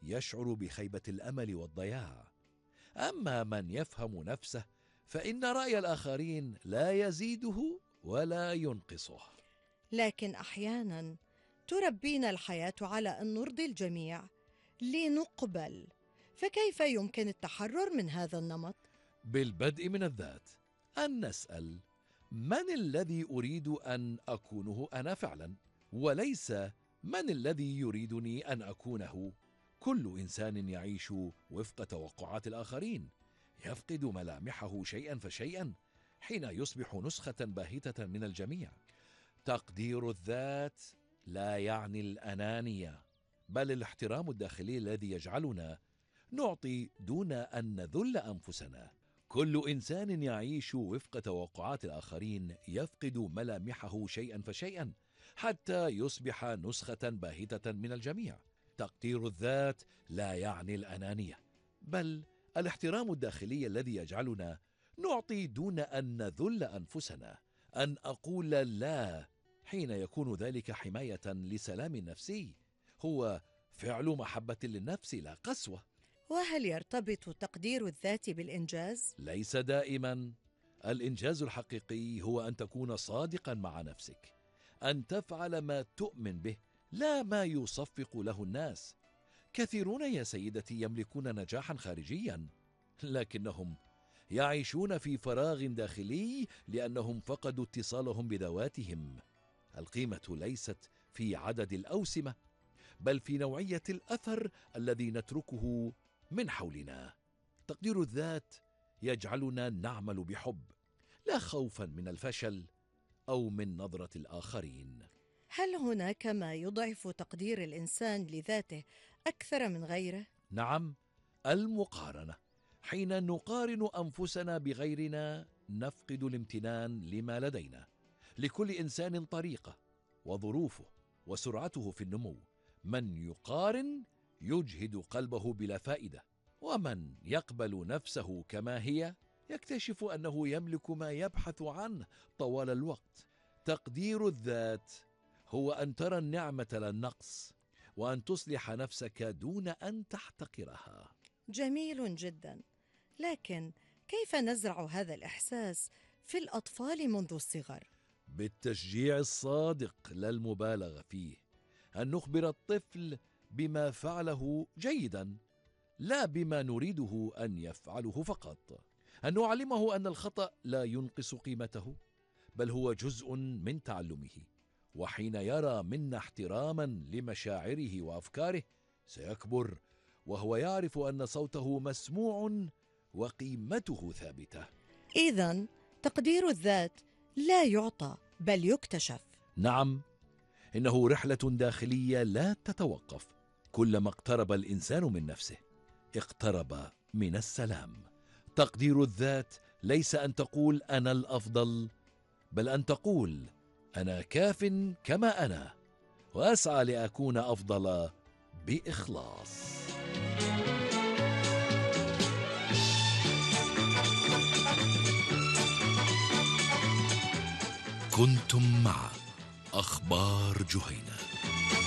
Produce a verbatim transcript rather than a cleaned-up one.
يشعر بخيبة الأمل والضياع. أما من يفهم نفسه فإن رأي الآخرين لا يزيده ولا ينقصه. لكن أحيانا تربينا الحياة على أن نرضي الجميع لنقبل، فكيف يمكن التحرر من هذا النمط؟ بالبدء من الذات، أن نسأل: من الذي أريد أن أكونه أنا فعلا، وليس من الذي يريدني أن أكونه. كل إنسان يعيش وفق توقعات الآخرين، يفقد ملامحه شيئا فشيئا حين يصبح نسخة باهتة من الجميع. تقدير الذات لا يعني الأنانية، بل الاحترام الداخلي الذي يجعلنا نعطي دون أن نذل أنفسنا. كل إنسان يعيش وفق توقعات الآخرين يفقد ملامحه شيئا فشيئا حتى يصبح نسخة باهتة من الجميع. تقدير الذات لا يعني الأنانية، بل الاحترام الداخلي الذي يجعلنا نعطي دون أن نذل أنفسنا. أن أقول لا حين يكون ذلك حماية لسلام نفسي هو فعل محبة للنفس لا قسوة. وهل يرتبط تقدير الذات بالإنجاز؟ ليس دائما. الإنجاز الحقيقي هو أن تكون صادقا مع نفسك، أن تفعل ما تؤمن به لا ما يصفق له الناس. كثيرون يا سيدتي يملكون نجاحا خارجيا، لكنهم يعيشون في فراغ داخلي لأنهم فقدوا اتصالهم بذواتهم. القيمة ليست في عدد الأوسمة، بل في نوعية الأثر الذي نتركه من حولنا. تقدير الذات يجعلنا نعمل بحب، لا خوفا من الفشل أو من نظرة الآخرين. هل هناك ما يضعف تقدير الإنسان لذاته أكثر من غيره؟ نعم، المقارنة. حين نقارن أنفسنا بغيرنا نفقد الامتنان لما لدينا. لكل إنسان طريقة وظروفه وسرعته في النمو. من يقارن يجهد قلبه بلا فائدة، ومن يقبل نفسه كما هي يكتشف أنه يملك ما يبحث عنه طوال الوقت. تقدير الذات هو أن ترى النعمة لا النقص، وأن تصلح نفسك دون أن تحتقرها. جميل جدا، لكن كيف نزرع هذا الإحساس في الأطفال منذ الصغر؟ بالتشجيع الصادق لا المبالغة فيه. أن نخبر الطفل بما فعله جيدا، لا بما نريده أن يفعله فقط. أن نعلمه أن الخطأ لا ينقص قيمته، بل هو جزء من تعلمه. وحين يرى منا احتراما لمشاعره وأفكاره سيكبر وهو يعرف أن صوته مسموع وقيمته ثابتة. إذن تقدير الذات لا يعطى بل يكتشف. نعم، إنه رحلة داخلية لا تتوقف. كلما اقترب الإنسان من نفسه اقترب من السلام. تقدير الذات ليس أن تقول أنا الأفضل، بل أن تقول أنا كاف كما أنا، وأسعى لأكون أفضل بإخلاص. كنتم مع أخبار جهينة.